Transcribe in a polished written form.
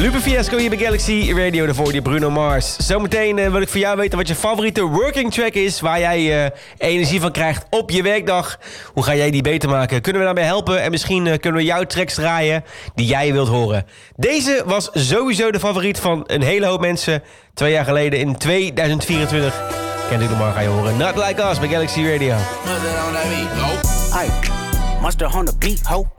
Lupe Fiasco hier bij Galaxy Radio, daarvoor die Bruno Mars. Zometeen wil ik van jou weten wat je favoriete working track is, waar jij energie van krijgt op je werkdag. Hoe ga jij die beter maken? Kunnen we daarbij helpen? En misschien kunnen we jouw tracks draaien die jij wilt horen. Deze was sowieso de favoriet van een hele hoop mensen 2 jaar geleden in 2024. Kendrick Lamar ga je horen. Not Like Us bij Galaxy Radio. Ay, mustard on the beat, ho.